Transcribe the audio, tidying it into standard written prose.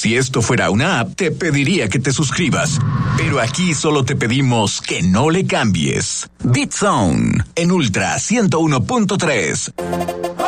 Si esto fuera una app, te pediría que te suscribas. Pero aquí solo te pedimos que no le cambies. Beat Zone en Ultra 101.3.